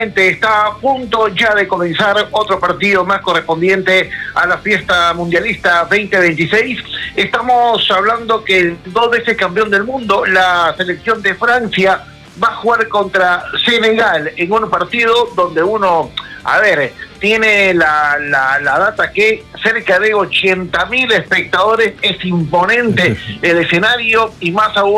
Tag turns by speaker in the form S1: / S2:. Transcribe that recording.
S1: Está a punto ya de comenzar otro partido más correspondiente a la fiesta mundialista 2026. Estamos hablando que el 2 veces campeón del mundo, la selección de Francia, va a jugar contra Senegal en un partido donde uno, tiene la data que cerca de 80.000 espectadores, es imponente el escenario y más aún